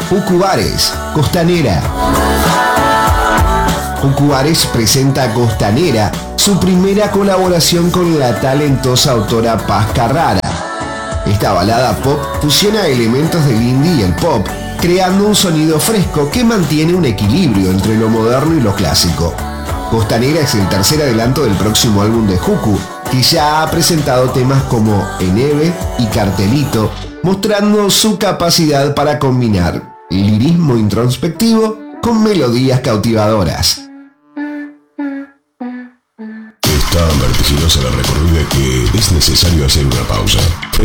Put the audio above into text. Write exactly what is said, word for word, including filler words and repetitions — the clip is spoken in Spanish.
Jucu Bares, Costanera. Jucu Bares presenta Costanera, su primera colaboración con la talentosa autora Paz Carrara. Esta balada pop fusiona elementos del indie y el pop, creando un sonido fresco que mantiene un equilibrio entre lo moderno y lo clásico. Costanera es el tercer adelanto del próximo álbum de Jucu, que ya ha presentado temas como Eneve y Cartelito, mostrando su capacidad para combinar lirismo introspectivo con melodías cautivadoras. Es tan vertiginosa la recorrida que es necesario hacer una pausa.